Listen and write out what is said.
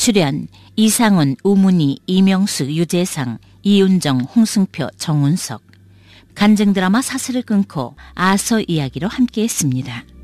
출연 이상훈, 우문희, 이명수, 유재상, 이윤정, 홍승표, 정운석. 간증 드라마 사슬을 끊고 아서 이야기로 함께했습니다.